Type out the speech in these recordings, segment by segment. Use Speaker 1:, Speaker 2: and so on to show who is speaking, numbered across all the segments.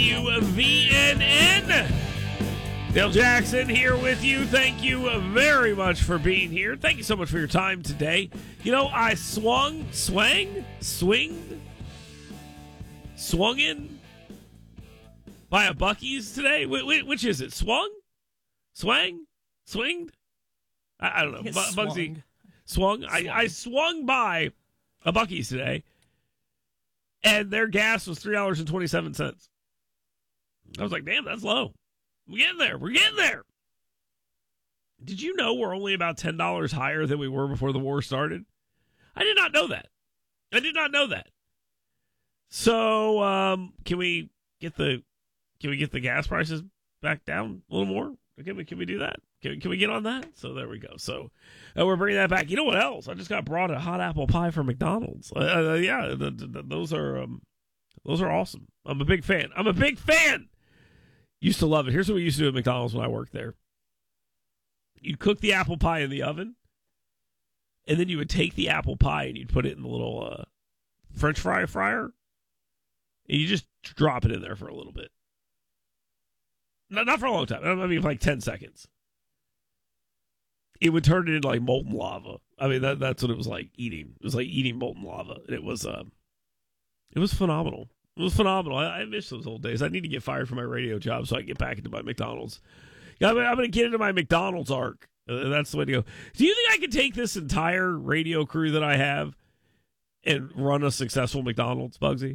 Speaker 1: WVNN. Dale Jackson here with you. Thank you very much for being here. Thank you so much for your time today. You know, I swung in by a Buc-ee's today. Which is it? Swung? Swang? Swinged? I don't know. Bugsy. Swung. I swung by a Buc-ee's today, and their gas was $3.27. I was like, damn, that's low. We're getting there. Did you know we're only about $10 higher than we were before the war started? I did not know that. So, can we get the gas prices back down a little more? Can we do that? Can we get on that? So there we go. So we're bringing that back. You know what else? I just got brought a hot apple pie from McDonald's. Those are awesome. I'm a big fan. Used to love it. Here's what we used to do at McDonald's when I worked there. You'd cook the apple pie in the oven, and then you would take the apple pie and you'd put it in the little French fry fryer, and you just drop it in there for a little bit. Not for a long time. I mean, for like 10 seconds. It would turn it into like molten lava. I mean, that's what it was like eating. It was like eating molten lava. It was phenomenal. It was phenomenal. I miss those old days. I need to get fired from my radio job so I can get back into my McDonald's. I'm going to get into my McDonald's arc. That's the way to go. Do you think I could take this entire radio crew that I have and run a successful McDonald's, Bugsy?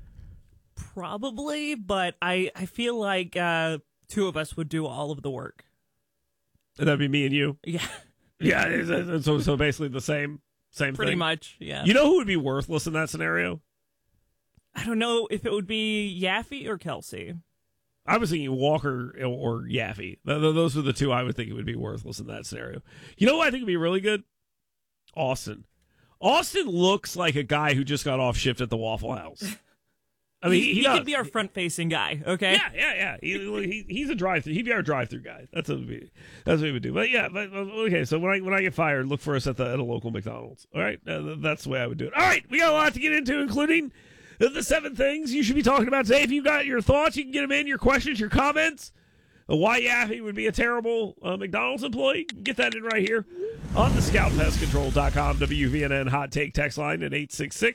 Speaker 2: Probably, but I feel like two of us would do all of the work.
Speaker 1: And that'd be me and you?
Speaker 2: Yeah.
Speaker 1: Yeah, so basically the same thing?
Speaker 2: Pretty much, yeah.
Speaker 1: You know who would be worthless in that scenario?
Speaker 2: I don't know if it would be Yaffe or Kelsey.
Speaker 1: I was thinking Walker or Yaffe. Those are the two I would think it would be worthless in that scenario. You know what I think would be really good? Austin. Austin looks like a guy who just got off shift at the Waffle House. I mean,
Speaker 2: he could be our front-facing guy, okay?
Speaker 1: Yeah. He's a drive-through. He'd be our drive-through guy. That's what he would do. But yeah, okay. So when I get fired, look for us at a local McDonald's. All right, that's the way I would do it. All right, we got a lot to get into, including the 7 things you should be talking about today. If you've got your thoughts, you can get them in, your questions, your comments. Why Yaffe would be a terrible McDonald's employee. Get that in right here on the ScoutPestControl.com WVNN hot take text line at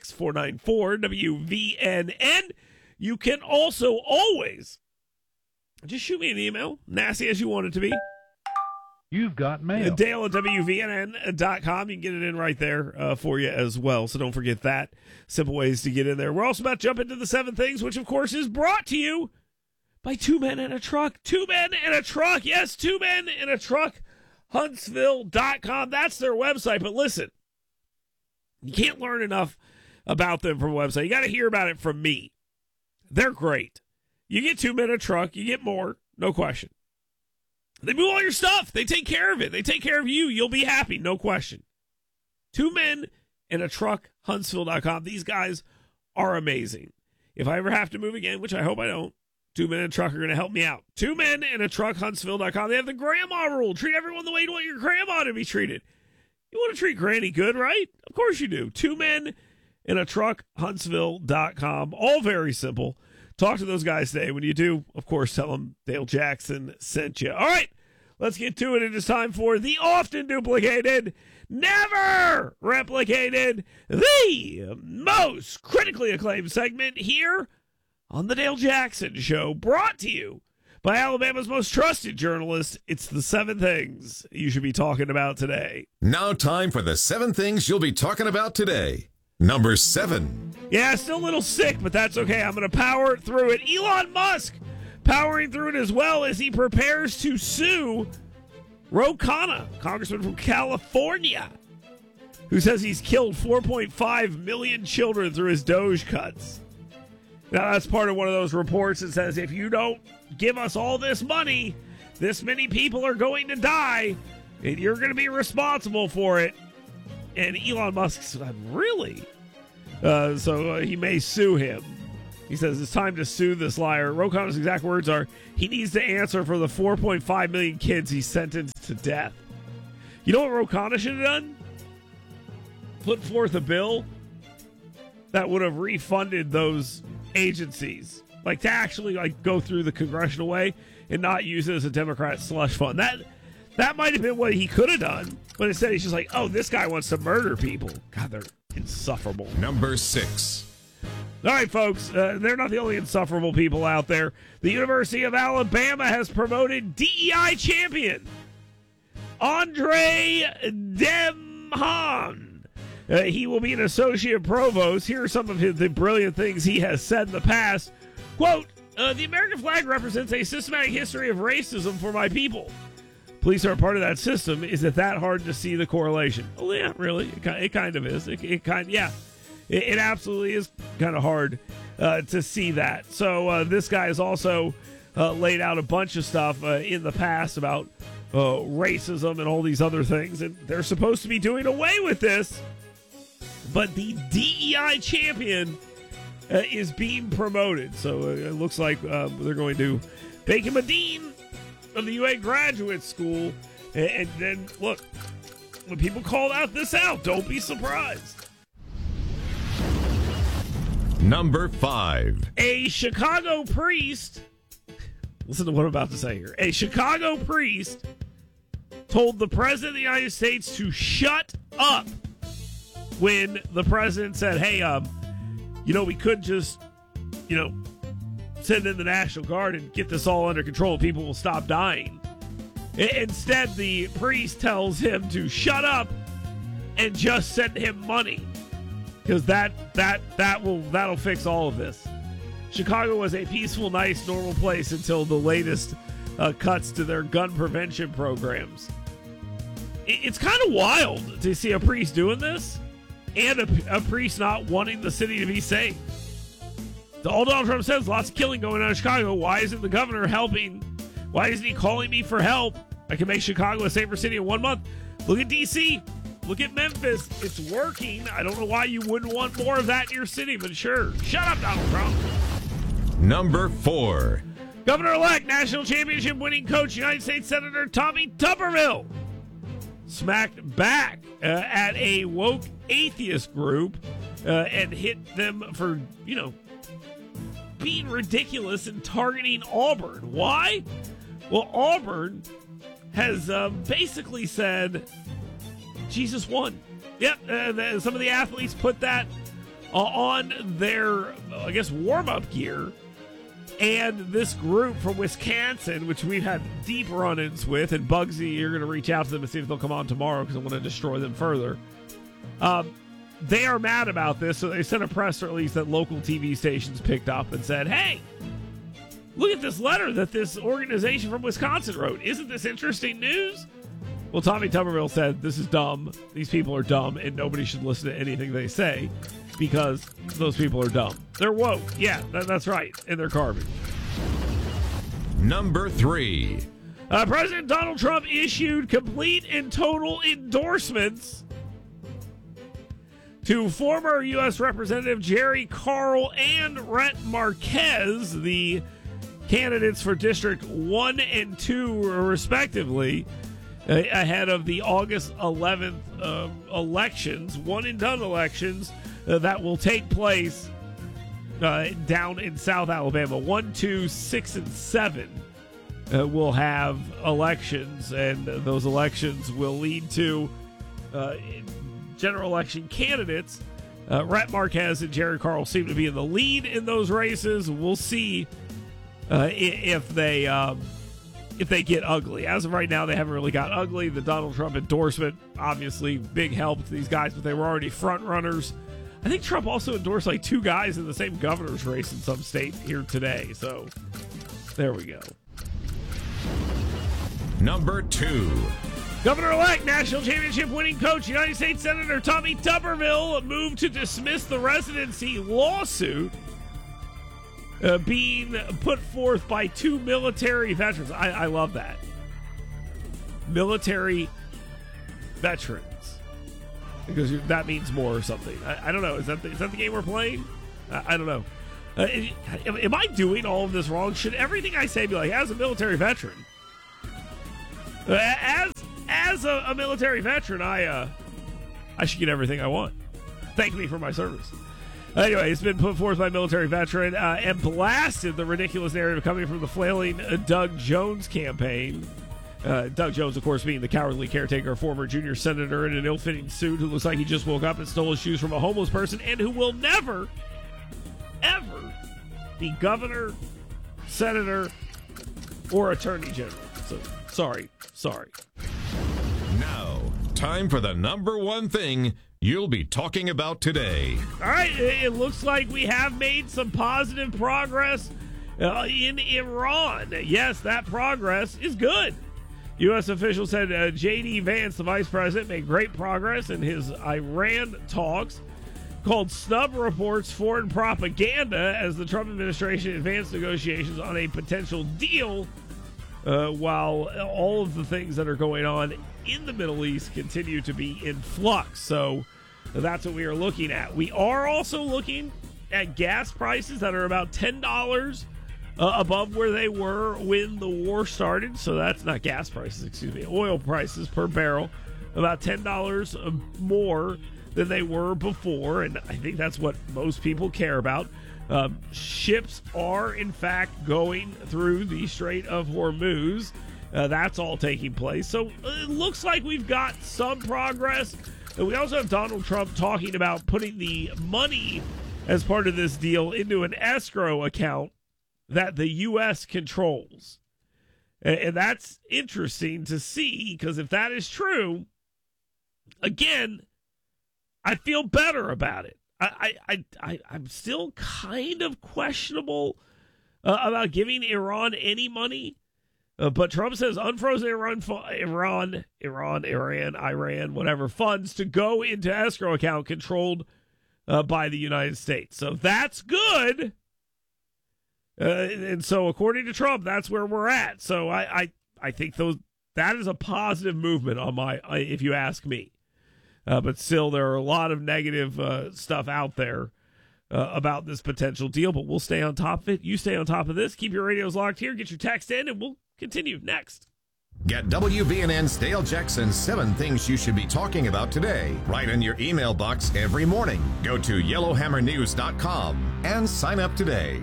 Speaker 1: 866-494-WVNN. You can also always just shoot me an email, nasty as you want it to be.
Speaker 3: You've got mail.
Speaker 1: Dale at WVNN.com. You can get it in right there for you as well. So don't forget that. Simple ways to get in there. We're also about to jump into the 7 things, which, of course, is brought to you by 2 Men and a Truck. 2 Men and a Truck. Yes, 2 Men and a Truck. Huntsville.com. That's their website. But listen, you can't learn enough about them from a website. You got to hear about it from me. They're great. You get 2 Men and a Truck. You get more. No question. They move all your stuff. They take care of it. They take care of you. You'll be happy. No question. 2 Men and a Truck. Huntsville.com. These guys are amazing. If I ever have to move again, which I hope I don't, 2 Men and a Truck are going to help me out. 2 Men and a Truck, Huntsville.com. They have the grandma rule. Treat everyone the way you want your grandma to be treated. You want to treat Granny good, right? Of course you do. 2 Men and a Truck, Huntsville.com. All very simple. Talk to those guys today. When you do, of course, tell them Dale Jackson sent you. All right, let's get to it. It is time for the often duplicated, never replicated, the most critically acclaimed segment here on the Dale Jackson Show, brought to you by Alabama's most trusted journalist. It's the 7 things you should be talking about today.
Speaker 4: Now time for the 7 things you'll be talking about today. Number 7.
Speaker 1: Yeah, still a little sick, but that's okay. I'm going to power through it. Elon Musk powering through it as well as he prepares to sue Ro Khanna, congressman from California, who says he's killed 4.5 million children through his Doge cuts. Now, that's part of one of those reports that says if you don't give us all this money, this many people are going to die, and you're going to be responsible for it. And Elon Musk's really? So he may sue him. He says it's time to sue this liar. Ro Khanna's exact words are, he needs to answer for the 4.5 million kids he sentenced to death. You know what Ro Khanna should have done? Put forth a bill that would have refunded those agencies like to actually like go through the congressional way and not use it as a Democrat slush fund. That might have been what he could have done, but instead he's just like, oh, this guy wants to murder people. God, they're insufferable.
Speaker 4: Number 6.
Speaker 1: All right, folks, they're not the only insufferable people out there. The University of Alabama has promoted DEI champion Andre Demhan. He will be an associate provost. Here are some of the brilliant things he has said in the past. Quote, the American flag represents a systematic history of racism for my people. Police are a part of that system. Is it that hard to see the correlation? Well, yeah, really. It kind of is. It absolutely is kind of hard to see that. So this guy has also laid out a bunch of stuff in the past about racism and all these other things, and they're supposed to be doing away with this. But the DEI champion is being promoted. So it looks like they're going to make him a dean of the UA Graduate School. And then, look, when people call this out, don't be surprised.
Speaker 4: Number 5.
Speaker 1: A Chicago priest, listen to what I'm about to say here. A Chicago priest told the President of the United States to shut up when the President said, hey, we could just, send in the National Guard and get this all under control. People will stop dying. Instead, the priest tells him to shut up and just send him money, because that'll fix all of this. Chicago was a peaceful, nice, normal place until the latest cuts to their gun prevention programs. It's kind of wild to see a priest doing this and a priest not wanting the city to be safe. All Donald Trump says, lots of killing going on in Chicago. Why isn't the governor helping? Why isn't he calling me for help? I can make Chicago a safer city in 1 month. Look at D.C. Look at Memphis. It's working. I don't know why you wouldn't want more of that in your city, but sure. Shut up, Donald Trump.
Speaker 4: Number 4.
Speaker 1: Governor-elect, national championship winning coach, United States Senator Tommy Tuberville smacked back at a woke atheist group and hit them for, being ridiculous and targeting Auburn. Why? Well, Auburn has basically said Jesus won. Yep, some of the athletes put that on their, warm-up gear. And this group from Wisconsin, which we've had deep run-ins with, and Bugsy, you're going to reach out to them and see if they'll come on tomorrow because I want to destroy them further. They are mad about this, so they sent a press release that local TV stations picked up and said, hey, look at this letter that this organization from Wisconsin wrote. Isn't this interesting news? Well, Tommy Tuberville said, this is dumb. These people are dumb, and nobody should listen to anything they say because those people are dumb. They're woke. Yeah, that's right. And they're garbage.
Speaker 4: Number 3.
Speaker 1: President Donald Trump issued complete and total endorsements to former U.S. Representative Jerry Carl and Rhett Marquez, the candidates for District 1 and 2, respectively, ahead of the August 11th elections, one-and-done elections that will take place down in South Alabama. 1, 2, 6, and 7 will have elections, and those elections will lead to general election candidates. Rhett Marquez and Jerry Carl seem to be in the lead in those races. We'll see if they get ugly. As of right now, they haven't really got ugly. The Donald Trump endorsement, obviously, big help to these guys, but they were already front runners. I think Trump also endorsed like 2 guys in the same governor's race in some state here today. So there we go.
Speaker 4: Number 2.
Speaker 1: Governor-elect, national championship winning coach, United States Senator Tommy Tuberville moved to dismiss the residency lawsuit being put forth by 2 military veterans. I love that. Military veterans. Because that means more or something. I don't know. Is that the game we're playing? I don't know. Am I doing all of this wrong? Should everything I say be like, as a military veteran? As a military veteran, I should get everything I want. Thank me for my service. Anyway, it's been put forth by military veteran and blasted the ridiculous narrative coming from the flailing Doug Jones campaign. Doug Jones, of course, being the cowardly caretaker, former junior senator in an ill-fitting suit who looks like he just woke up and stole his shoes from a homeless person and who will never, ever be governor, senator, or attorney general. So, sorry.
Speaker 4: Now, time for the number one thing you'll be talking about today.
Speaker 1: All right, it looks like we have made some positive progress in Iran. Yes, that progress is good. U.S. officials said J.D. Vance, the vice president, made great progress in his Iran talks, called snub reports foreign propaganda as the Trump administration advanced negotiations on a potential deal, while all of the things that are going on in the Middle East continue to be in flux. So that's what we are looking at. We are also looking at gas prices that are about $10 above where they were when the war started. So that's not gas prices, excuse me, oil prices per barrel, about $10 more than they were before. And I think that's what most people care about. Ships are, in fact, going through the Strait of Hormuz. That's all taking place. So it looks like we've got some progress. And we also have Donald Trump talking about putting the money as part of this deal into an escrow account that the U.S. controls. And that's interesting to see, because if that is true, again, I feel better about it. I'm still kind of questionable about giving Iran any money. But Trump says unfrozen Iran, whatever, funds to go into escrow account controlled by the United States. So that's good. And so according to Trump, that's where we're at. So I think that is a positive movement on if you ask me. But still, there are a lot of negative stuff out there about this potential deal. But we'll stay on top of it. You stay on top of this. Keep your radios locked here. Get your text in, and we'll continue next.
Speaker 4: Get WVNN's Dale Jackson 7 Things You Should Be Talking About Today right in your email box every morning. Go to yellowhammernews.com and sign up today.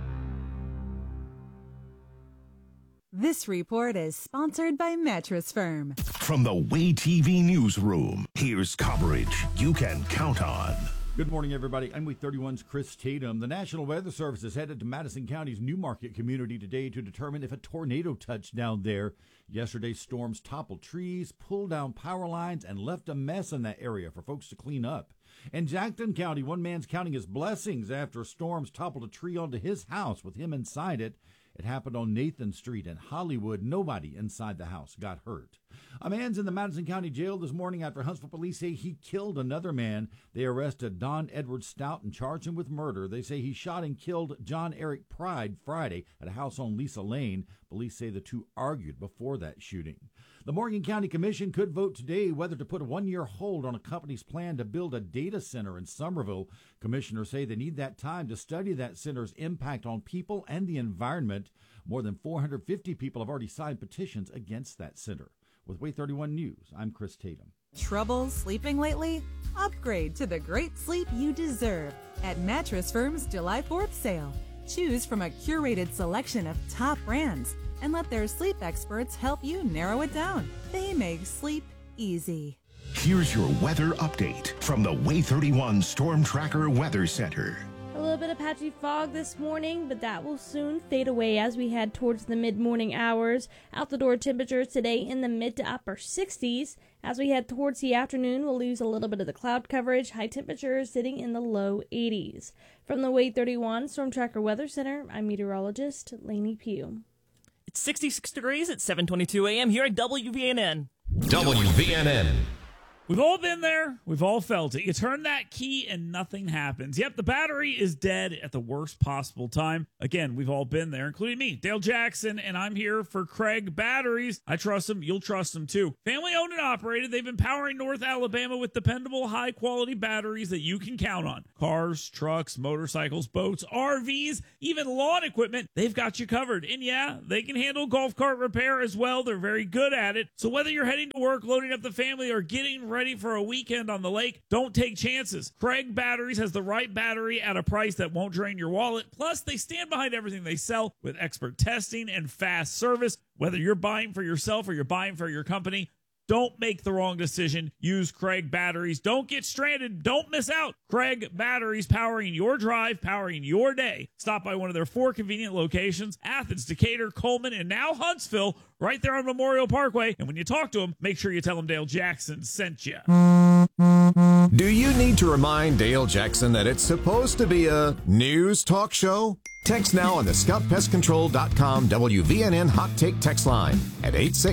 Speaker 5: This report is sponsored by Mattress Firm.
Speaker 6: From the Way TV newsroom, here's coverage you can count on.
Speaker 7: Good morning, everybody. I'm Week 31's Chris Tatum. The National Weather Service is headed to Madison County's Newmarket community today to determine if a tornado touched down there. Yesterday's storms toppled trees, pulled down power lines, and left a mess in that area for folks to clean up. In Jackson County, one man's counting his blessings after storms toppled a tree onto his house with him inside it. It happened on Nathan Street in Hollywood. Nobody inside the house got hurt. A man's in the Madison County Jail this morning after Huntsville police say he killed another man. They arrested Don Edward Stout and charged him with murder. They say he shot and killed John Eric Pride Friday at a house on Lisa Lane. Police say the two argued before that shooting. The Morgan County Commission could vote today whether to put a one-year hold on a company's plan to build a data center in Somerville. Commissioners say they need that time to study that center's impact on people and the environment. More than 450 people have already signed petitions against that center. With Way 31 News, I'm Chris Tatum.
Speaker 5: Trouble sleeping lately? Upgrade to the great sleep you deserve at Mattress Firm's July 4th sale. Choose from a curated selection of top brands and let their sleep experts help you narrow it down. They make sleep easy.
Speaker 6: Here's your weather update from the Way 31 Storm Tracker Weather Center.
Speaker 8: A little bit of patchy fog this morning, but that will soon fade away as we head towards the mid-morning hours. Out the door temperatures today in the mid to upper 60s. As we head towards the afternoon, we'll lose a little bit of the cloud coverage. High temperatures sitting in the low 80s. From the Way 31 Storm Tracker Weather Center, I'm meteorologist Lainey Pugh.
Speaker 2: It's 66 degrees at 7:22 a.m. here at WVNN.
Speaker 4: WVNN.
Speaker 9: We've all been there. We've all felt it. You turn that key and nothing happens. Yep, the battery is dead at the worst possible time. Again, we've all been there, including me, Dale Jackson, and I'm here for Craig Batteries. I trust them. You'll trust them, too. Family owned and operated. They've been powering North Alabama with dependable, high-quality batteries that you can count on. Cars, trucks, motorcycles, boats, RVs, even lawn equipment. They've got you covered. And yeah, they can handle golf cart repair as well. They're very good at it. So whether you're heading to work, loading up the family, or getting ready for a weekend on the lake, don't take chances. Craig Batteries has the right battery at a price that won't drain your wallet. Plus, they stand behind everything they sell with expert testing and fast service. Whether you're buying for yourself or you're buying for your company, don't make the wrong decision. Use Craig Batteries. Don't get stranded. Don't miss out. Craig Batteries, powering your drive, powering your day. Stop by one of their 4 convenient locations, Athens, Decatur, Coleman, and now Huntsville, right there on Memorial Parkway. And when you talk to them, make sure you tell them Dale Jackson sent you.
Speaker 4: Do you need to remind Dale Jackson that it's supposed to be a news talk show? Text now on the ScoutPestControl.com WVNN Hot Take text line at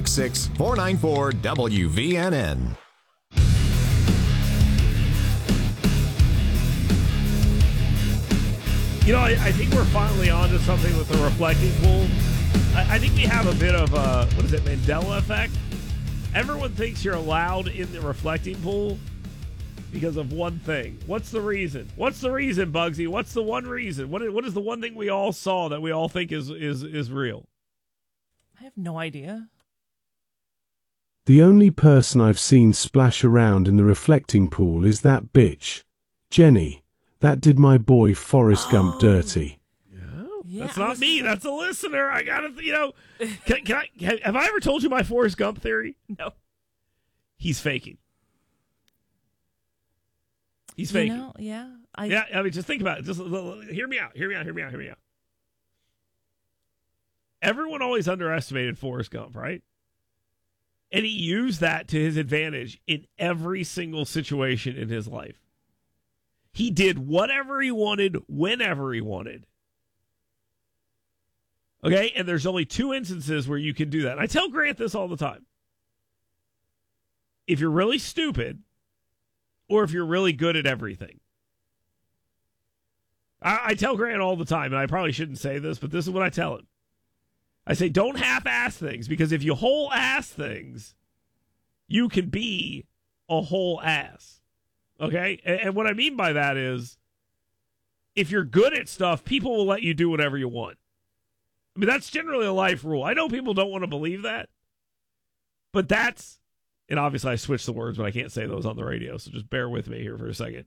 Speaker 4: 866-494-WVNN.
Speaker 1: You know, I think we're finally on to something with the reflecting pool. I think we have a bit of Mandela effect? Everyone thinks you're allowed in the reflecting pool because of one thing. What's the reason? What's the reason, Bugsy? What's the one reason? What is the one thing we all saw that we all think is real?
Speaker 2: I have no idea.
Speaker 10: The only person I've seen splash around in the reflecting pool is that bitch, Jenny. That did my boy Forrest Gump dirty.
Speaker 1: Yeah, that's not me. That's a listener. I gotta, have I ever told you my Forrest Gump theory?
Speaker 2: No.
Speaker 1: He's faking. He's faking.
Speaker 2: Yeah.
Speaker 1: I mean, just think about it. Just hear me out. Everyone always underestimated Forrest Gump, right? And he used that to his advantage in every single situation in his life. He did whatever he wanted, whenever he wanted. Okay? And there's only 2 instances where you can do that. And I tell Grant this all the time. If you're really stupid, or if you're really good at everything. I tell Grant all the time, and I probably shouldn't say this, but this is what I tell him. I say, don't half-ass things, because if you whole-ass things, you can be a whole ass. Okay? And what I mean by that is, if you're good at stuff, people will let you do whatever you want. I mean, that's generally a life rule. I know people don't want to believe that, but that's, and obviously I switched the words, but I can't say those on the radio, so just bear with me here for a second.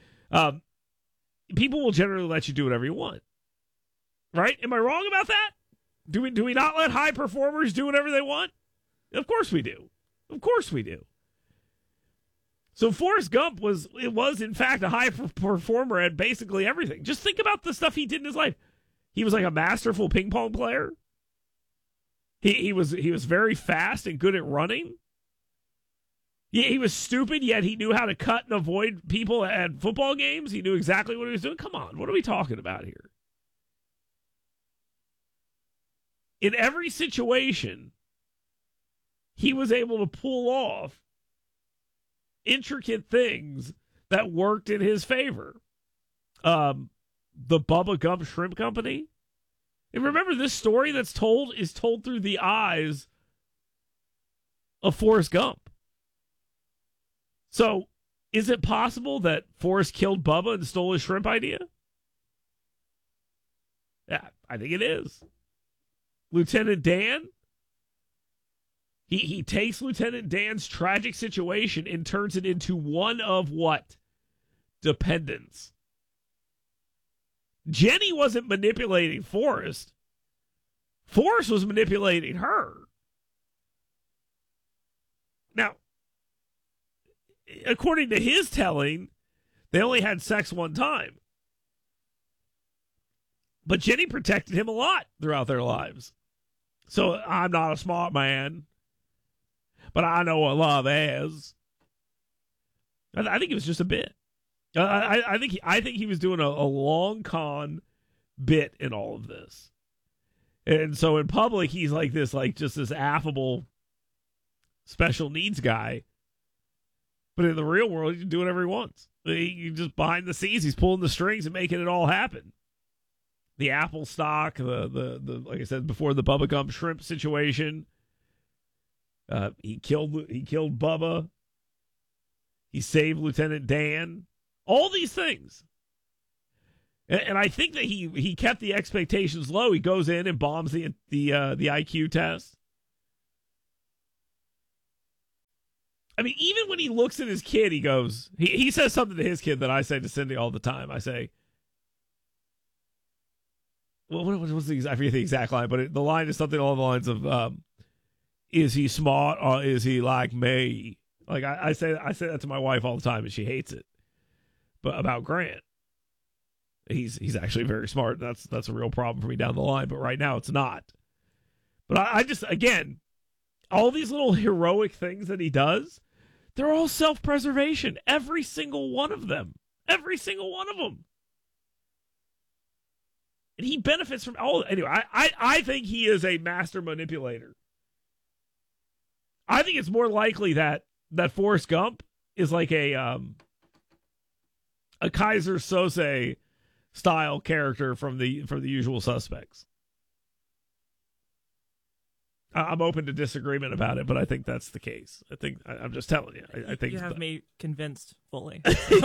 Speaker 1: People will generally let you do whatever you want. Right? Am I wrong about that? Do we not let high performers do whatever they want? Of course we do. Of course we do. So Forrest Gump was in fact a high performer at basically everything. Just think about the stuff he did in his life. He was like a masterful ping pong player. He was very fast and good at running. He was stupid, yet he knew how to cut and avoid people at football games. He knew exactly what he was doing. Come on, what are we talking about here? In every situation, he was able to pull off intricate things that worked in his favor. The Bubba Gump Shrimp Company. And remember, this story is told through the eyes of Forrest Gump. So, is it possible that Forrest killed Bubba and stole his shrimp idea? Yeah, I think it is. Lieutenant Dan, he takes Lieutenant Dan's tragic situation and turns it into one of what? Dependence. Jenny wasn't manipulating Forrest. Forrest was manipulating her. Now, according to his telling, they only had sex one time. But Jenny protected him a lot throughout their lives. So I'm not a smart man, but I know what love is. I think it was just a bit. I think he was doing a long con bit in all of this. And so in public, he's like this affable special needs guy. But in the real world, he can do whatever he wants. He just behind the scenes, he's pulling the strings and making it all happen. The Apple stock, the like I said before, the Bubba Gump shrimp situation. He killed Bubba. He saved Lieutenant Dan. All these things. And I think that he kept the expectations low. He goes in and bombs the IQ test. I mean, even when he looks at his kid, he goes, he says something to his kid that I say to Cindy all the time. I say, well, what's I forget the exact line, but the line is something along the lines of, is he smart or is he like me? Like I say that to my wife all the time, and she hates it. But about Grant, he's actually very smart. That's a real problem for me down the line. But right now, it's not. But I just, again, all these little heroic things that he does, they're all self-preservation. Every single one of them. Every single one of them. And he benefits from all. Anyway, I think he is a master manipulator. I think it's more likely that Forrest Gump is like a Kaiser Sose style character from the Usual Suspects. I'm open to disagreement about it, but I think that's the case. I'm just telling you. I think
Speaker 2: you have me convinced fully.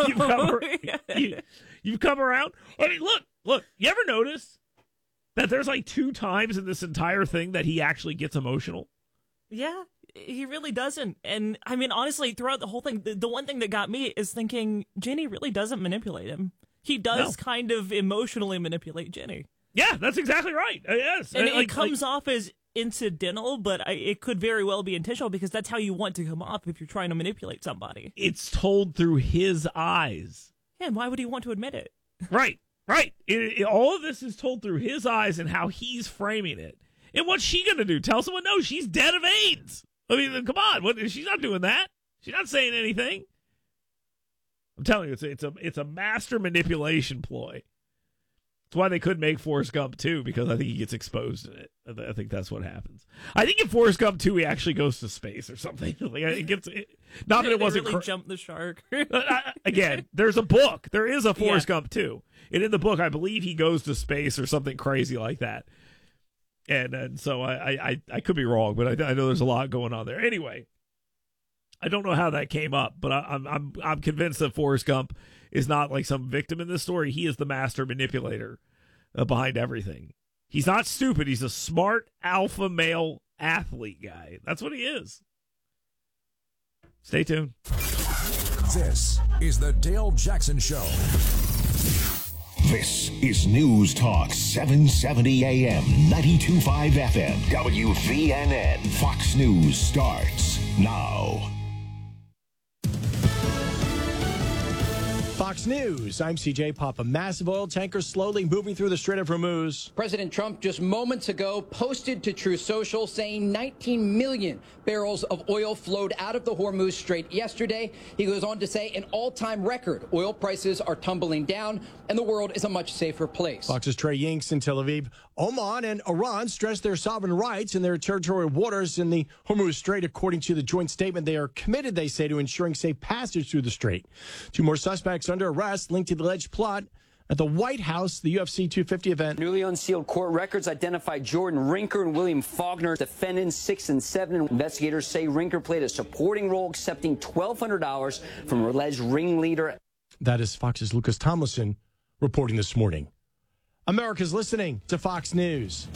Speaker 1: You've come around. I mean, look. You ever notice that there's like 2 times in this entire thing that he actually gets emotional?
Speaker 2: Yeah, he really doesn't. And I mean, honestly, throughout the whole thing, the one thing that got me is thinking Jenny really doesn't manipulate him. He does kind of emotionally manipulate Jenny.
Speaker 1: Yeah, that's exactly right. Yes,
Speaker 2: and it comes off as incidental, but it could very well be intentional because that's how you want to come off if you're trying to manipulate somebody.
Speaker 1: It's told through his eyes.
Speaker 2: Yeah, and why would he want to admit it?
Speaker 1: Right. All of this is told through his eyes and how he's framing it. And what's she going to do? Tell someone, no, she's dead of AIDS. I mean, come on. She's not doing that. She's not saying anything. I'm telling you, it's a master manipulation ploy. That's why they couldn't make Forrest Gump 2, because I think he gets exposed in it. I think that's what happens. I think in Forrest Gump 2, he actually goes to space or something. Not that it wasn't
Speaker 2: really jumped the shark.
Speaker 1: Again, there's a book. There is a Forrest Gump 2. And in the book, I believe he goes to space or something crazy like that. And so I could be wrong, but I know there's a lot going on there. Anyway, I don't know how that came up, but I'm convinced that Forrest Gump is not like some victim in this story. He is the master manipulator behind everything. He's not stupid. He's a smart alpha male athlete guy. That's what he is. Stay tuned.
Speaker 11: This is the Dale Jackson Show.
Speaker 6: This is News Talk 770 AM, 92.5 FM, WVNN. Fox News starts now.
Speaker 12: Fox News, I'm CJ Papa. Massive oil tankers slowly moving through the Strait of Hormuz.
Speaker 13: President Trump just moments ago posted to Truth Social saying 19 million barrels of oil flowed out of the Hormuz Strait yesterday. He goes on to say an all-time record. Oil prices are tumbling down and the world is a much safer place.
Speaker 12: Fox's Trey Yinks in Tel Aviv. Oman and Iran stress their sovereign rights in their territorial waters in the Hormuz Strait. According to the joint statement, they are committed, they say, to ensuring safe passage through the strait. 2 more suspects under arrest linked to the alleged plot at the White House, the UFC 250 event.
Speaker 14: Newly unsealed court records identify Jordan Rinker and William Faulkner, defendants 6 and 7. Investigators say Rinker played a supporting role, accepting $1,200 from alleged ringleader.
Speaker 12: That is Fox's Lucas Tomlinson reporting this morning. America's listening to Fox News.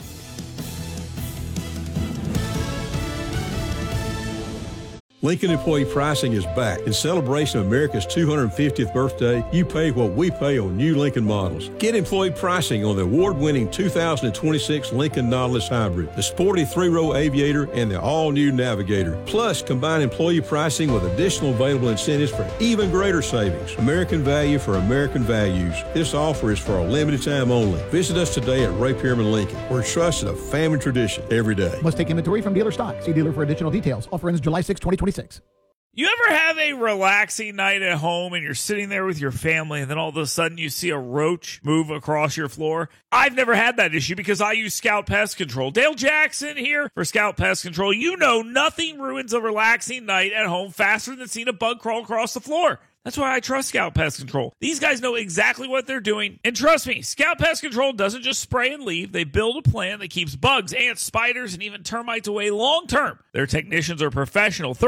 Speaker 15: Lincoln Employee Pricing is back. In celebration of America's 250th birthday, you pay what we pay on new Lincoln models. Get employee pricing on the award-winning 2026 Lincoln Nautilus Hybrid, the sporty 3-row Aviator, and the all-new Navigator. Plus, combine employee pricing with additional available incentives for even greater savings. American value for American values. This offer is for a limited time only. Visit us today at Ray Pierman Lincoln. We're trusted, a family tradition every day.
Speaker 16: Must take inventory from dealer stock. See dealer for additional details. Offer ends July 6, 2026.
Speaker 9: You ever have a relaxing night at home and you're sitting there with your family and then all of a sudden you see a roach move across your floor? I've never had that issue because I use Scout Pest Control. Dale Jackson here for Scout Pest Control. You know nothing ruins a relaxing night at home faster than seeing a bug crawl across the floor. That's why I trust Scout Pest Control. These guys know exactly what they're doing. And trust me, Scout Pest Control doesn't just spray and leave. They build a plan that keeps bugs, ants, spiders, and even termites away long term. Their technicians are professional, thorough,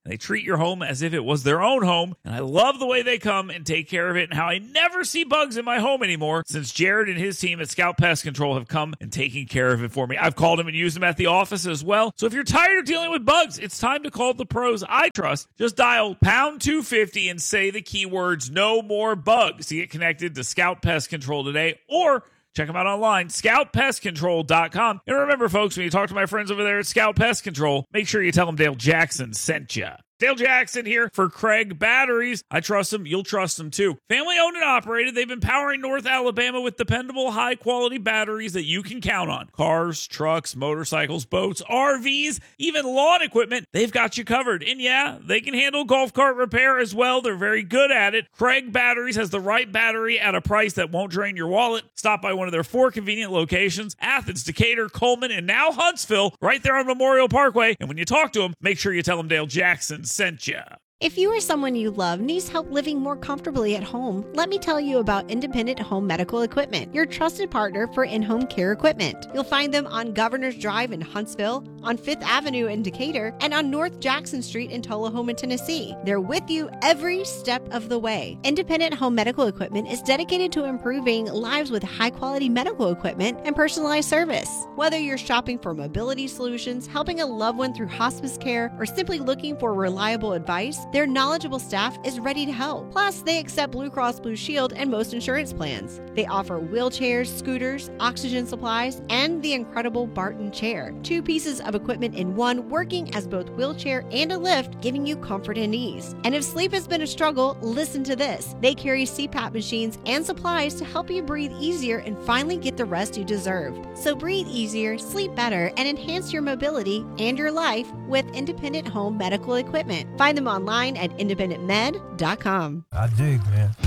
Speaker 9: and they treat your home as if it was their own home. And I love the way they come and take care of it, and how I never see bugs in my home anymore since Jared and his team at Scout Pest Control have come and taken care of it for me. I've called them and used them at the office as well. So if you're tired of dealing with bugs, it's time to call the pros I trust. Just dial pound 250 and say the keywords "no more bugs" to get connected to Scout Pest Control today, or check them out online, scoutpestcontrol.com. And remember, folks, when you talk to my friends over there at Scout Pest Control, make sure you tell them Dale Jackson sent you. Dale Jackson here for Craig Batteries. I trust them. You'll trust them too. Family owned and operated. They've been powering North Alabama with dependable, high-quality batteries that you can count on. Cars, trucks, motorcycles, boats, RVs, even lawn equipment. They've got you covered. And yeah, they can handle golf cart repair as well. They're very good at it. Craig Batteries has the right battery at a price that won't drain your wallet. Stop by one of their 4 convenient locations: Athens, Decatur, Coleman, and now Huntsville, right there on Memorial Parkway. And when you talk to them, make sure you tell them Dale Jackson sent you.
Speaker 17: If you or someone you love needs help living more comfortably at home, let me tell you about Independent Home Medical Equipment, your trusted partner for in-home care equipment. You'll find them on Governor's Drive in Huntsville, on 5th Avenue in Decatur, and on North Jackson Street in Tullahoma, Tennessee. They're with you every step of the way. Independent Home Medical Equipment is dedicated to improving lives with high-quality medical equipment and personalized service. Whether you're shopping for mobility solutions, helping a loved one through hospice care, or simply looking for reliable advice, their knowledgeable staff is ready to help. Plus, they accept Blue Cross Blue Shield and most insurance plans. They offer wheelchairs, scooters, oxygen supplies, and the incredible Barton chair. 2 pieces of equipment in one, working as both wheelchair and a lift, giving you comfort and ease. And if sleep has been a struggle, listen to this. They carry CPAP machines and supplies to help you breathe easier and finally get the rest you deserve. So breathe easier, sleep better, and enhance your mobility and your life with Independent Home Medical Equipment. Find them online at independentmed.com.
Speaker 18: I dig, man.